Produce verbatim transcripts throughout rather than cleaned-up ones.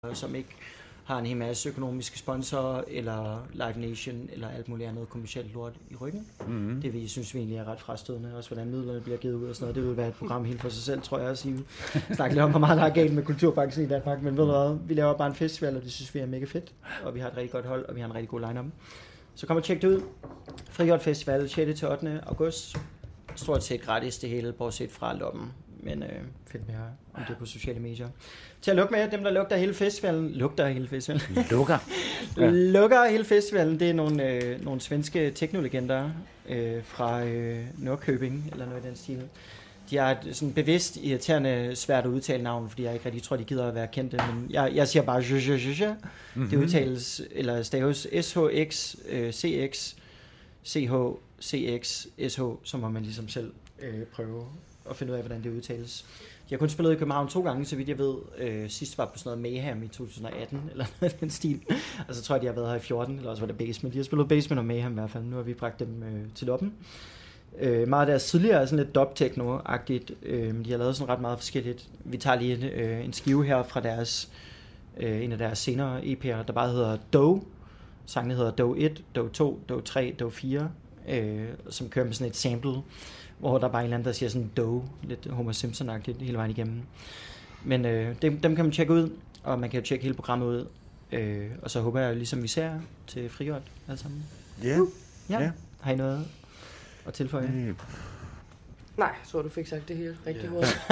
som ikke har en hel masse økonomiske sponsorer, eller Live Nation, eller alt muligt andet kommercielt lort i ryggen. Mm-hmm. Det vi synes vi egentlig er ret frastødende, også hvordan midlerne bliver givet ud og sådan noget. Det vil være et program helt for sig selv, tror jeg også. I snakker lidt om, hvor meget der er galt med kulturbranchen i Danmark, men ved du hvad, vi laver bare en festival, og det synes vi er mega fedt, og vi har et rigtig godt hold, og vi har en rigtig god line-up. Så kom og tjek det ud. Frigjort Festival, sjette til ottende august. Stort set gratis det hele, bortset fra loppen. Men øh, fedt mere om det på sociale medier. Til at lukke med, dem der lugter hele festivalen, lugter hele festivalen. Lukker. Ja. Lukker hele festivalen, det er nogle, øh, nogle svenske teknolegender øh, fra øh, Nordkøbing, eller noget i den stil. De har et sådan bevidst irriterende svært at udtale navn, fordi jeg ikke rigtig tror, de gider at være kendte, men jeg, jeg siger bare je, je, je, je. Mm-hmm. Det udtales, eller staves S H X, øh, C X, C H, C X, S H, så må man ligesom selv øh, prøve at finde ud af, hvordan det udtales. De har kun spillet i København to gange, så vidt jeg ved. Øh, sidst var på sådan noget Mayhem i to tusind og atten, eller noget af den stil. Og så tror jeg, de har været her i fjorten, eller også var det Basement. De har spillet Basement og Mayhem i hvert fald. Nu har vi bragt dem øh, til loppen. Øh, meget af deres tidligere er sådan lidt dub-techno-agtigt, øh, men de har lavet sådan ret meget forskelligt. Vi tager lige en, øh, en skive her fra deres, øh, en af deres senere E P'er, der bare hedder Doe. Sangen hedder Doe et, Doe to, Doe tre, Doe fire, øh, som kører med sådan et sample, hvor der er bare en eller anden, der siger sådan Doe, lidt Homer Simpson-agtigt hele vejen igennem. Men øh, dem, dem kan man tjekke ud, og man kan jo tjekke hele programmet ud. Øh, og så håber jeg, ligesom vi ser til Frigjort alle sammen. Yeah. Uh, ja. Yeah. Har I noget at tilføje? Mm. Nej, jeg tror, du fik sagt det hele rigtig yeah. hurtigt.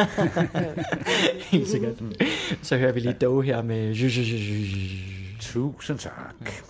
Helt sikkert. Så hører vi lige Doe her med... Tusind tak.